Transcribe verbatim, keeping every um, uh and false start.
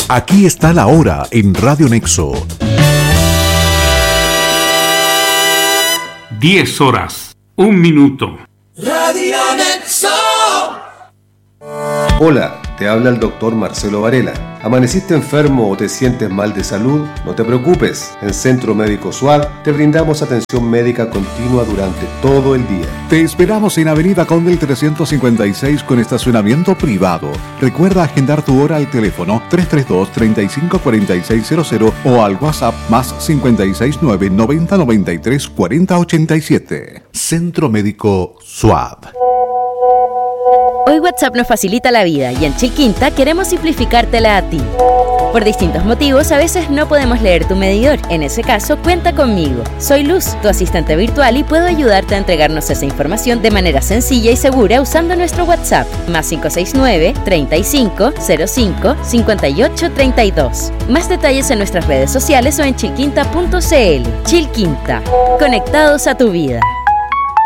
Aquí está la hora en Radio Nexo. diez horas, un minuto. Radio Nexo. Hola, te habla el doctor Marcelo Varela. ¿Amaneciste enfermo o te sientes mal de salud? No te preocupes. En Centro Médico SUAD te brindamos atención médica continua durante todo el día. Te esperamos en Avenida Condel trescientos cincuenta y seis con estacionamiento privado. Recuerda agendar tu hora al teléfono tres tres dos, tres cinco cuatro seis cero cero o al WhatsApp más cinco seis nueve, noventa, noventa y tres, cuarenta, ochenta y siete. Centro Médico SUAD. Hoy WhatsApp nos facilita la vida y en Chilquinta queremos simplificártela a ti. Por distintos motivos, a veces no podemos leer tu medidor. En ese caso, cuenta conmigo. Soy Luz, tu asistente virtual, y puedo ayudarte a entregarnos esa información de manera sencilla y segura usando nuestro WhatsApp. Más cinco seis nueve, treinta y cinco, cero cinco, cincuenta y ocho, treinta y dos. Más detalles en nuestras redes sociales o en chilquinta punto c l. Chilquinta. Conectados a tu vida.